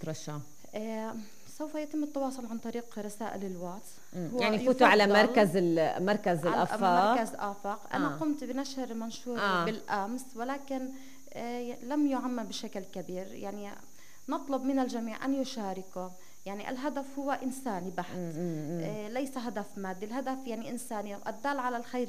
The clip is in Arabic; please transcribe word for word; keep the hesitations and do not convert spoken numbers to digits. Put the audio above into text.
رشا؟ آه سوف يتم التواصل عن طريق رسائل الواتس. يعني فوتوا على مركز مركز على الآفاق. مركز آفاق. أنا آه. قمت بنشر منشور آه. بالأمس، ولكن آه لم يعمم بشكل كبير. يعني نطلب من الجميع أن يشاركوا. يعني الهدف هو إنساني بحت، آه ليس هدف مادي، الهدف يعني إنساني. الدال على الخير